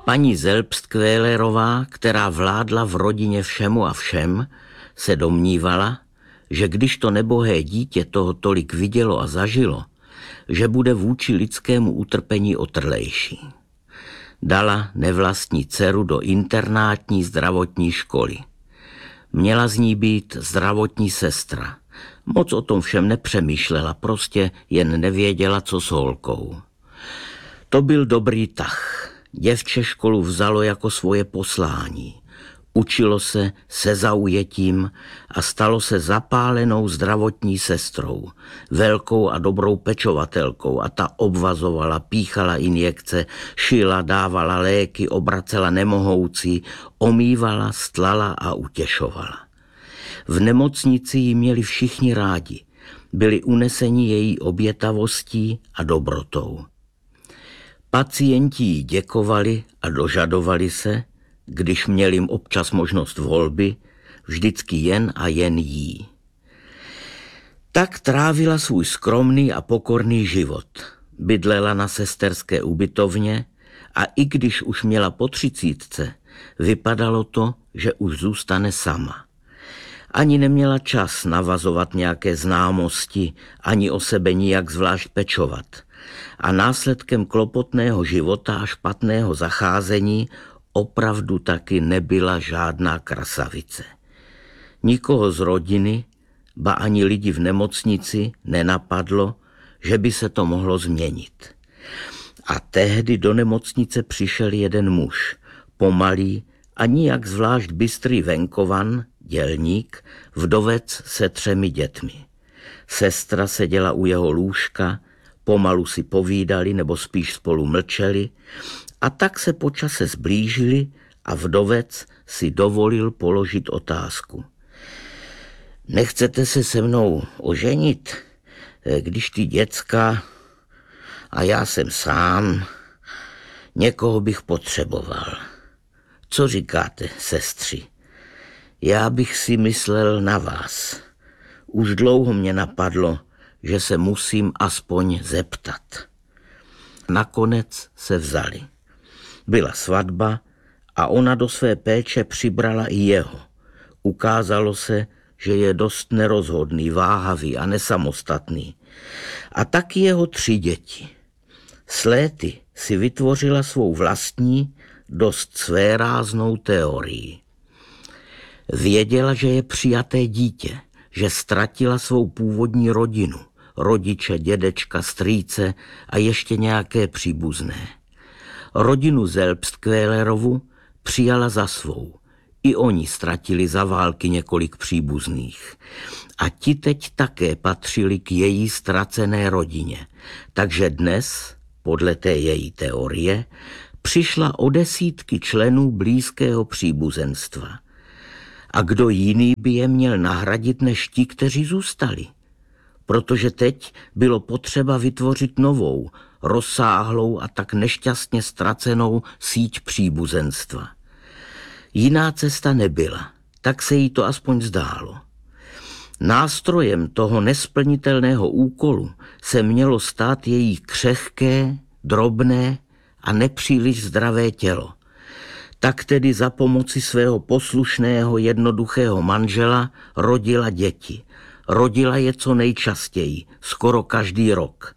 Paní Selbstkvélerová, která vládla v rodině všemu a všem, se domnívala, že když to nebohé dítě toho tolik vidělo a zažilo, že bude vůči lidskému utrpení otrlejší. Dala nevlastní dceru do internátní zdravotní školy. Měla z ní být zdravotní sestra. Moc o tom všem nepřemýšlela, prostě jen nevěděla, co s holkou. To byl dobrý tah. Děvče školu vzalo jako svoje poslání. Učilo se zaujetím a stalo se zapálenou zdravotní sestrou, velkou a dobrou pečovatelkou a ta obvazovala, píchala injekce, šila, dávala léky, obracela nemohoucí, omývala, stlala a utěšovala. V nemocnici ji měli všichni rádi, byli uneseni její obětavostí a dobrotou. Pacienti jí děkovali a dožadovali se, když měl jim občas možnost volby, vždycky jen a jen jí. Tak trávila svůj skromný a pokorný život. Bydlela na sesterské ubytovně a i když už měla po 30, vypadalo to, že už zůstane sama. Ani neměla čas navazovat nějaké známosti, ani o sebe nijak zvlášť pečovat. A následkem klopotného života a špatného zacházení opravdu taky nebyla žádná krasavice. Nikoho z rodiny, ba ani lidi v nemocnici nenapadlo, že by se to mohlo změnit. A tehdy do nemocnice přišel jeden muž, pomalý a nijak zvlášť bystrý venkovan, dělník, vdovec se 3 dětmi. Sestra seděla u jeho lůžka, pomalu si povídali nebo spíš spolu mlčeli a tak se po čase zblížili a vdovec si dovolil položit otázku. Nechcete se se mnou oženit, když ty děcka a já jsem sám, někoho bych potřeboval. Co říkáte, sestři? Já bych si myslel na vás. Už dlouho mě napadlo, že se musím aspoň zeptat. Nakonec se vzali. Byla svatba a ona do své péče přibrala i jeho. Ukázalo se, že je dost nerozhodný, váhavý a nesamostatný. A taky jeho 3 děti. S léty si vytvořila svou vlastní, dost svéráznou teorii. Věděla, že je přijaté dítě, že ztratila svou původní rodinu, rodiče, dědečka, strýce a ještě nějaké příbuzné. Rodinu Selbstkvélerovu přijala za svou. I oni ztratili za války několik příbuzných. A ti teď také patřili k její ztracené rodině. Takže dnes, podle té její teorie, přišla o desítky členů blízkého příbuzenstva. A kdo jiný by je měl nahradit než ti, kteří zůstali? Protože teď bylo potřeba vytvořit novou, rozsáhlou a tak nešťastně ztracenou síť příbuzenstva. Jiná cesta nebyla, tak se jí to aspoň zdálo. Nástrojem toho nesplnitelného úkolu se mělo stát její křehké, drobné a nepříliš zdravé tělo. Tak tedy za pomoci svého poslušného, jednoduchého manžela rodila děti. Rodila je co nejčastěji, skoro každý rok.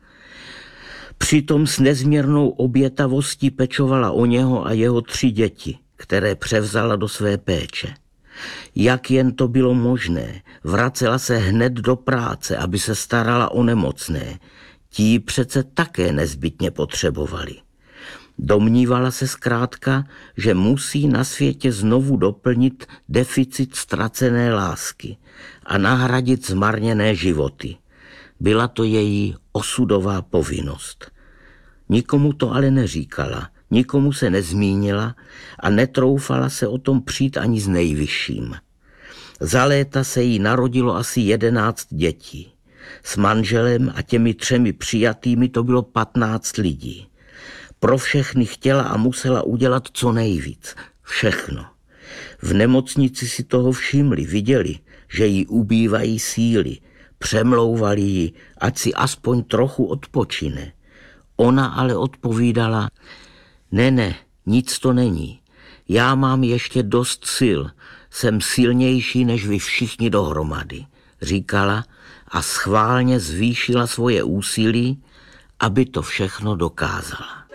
Přitom s nezměrnou obětavostí pečovala o něho a jeho 3 děti, které převzala do své péče. Jak jen to bylo možné, vracela se hned do práce, aby se starala o nemocné. Ti přece také nezbytně potřebovali. Domnívala se zkrátka, že musí na světě znovu doplnit deficit ztracené lásky a nahradit zmarněné životy. Byla to její osudová povinnost. Nikomu to ale neříkala, nikomu se nezmínila a netroufala se o tom přijít ani s nejvyšším. Za léta se jí narodilo asi 11 dětí. S manželem a těmi 3 přijatými to bylo 15 lidí. Pro všechny chtěla a musela udělat co nejvíc. Všechno. V nemocnici si toho všimli, viděli, že jí ubývají síly. Přemlouvali ji, ať si aspoň trochu odpočine. Ona ale odpovídala, ne, Nic to není. Já mám ještě dost sil. Jsem silnější než vy všichni dohromady, říkala a schválně zvýšila svoje úsilí, aby to všechno dokázala.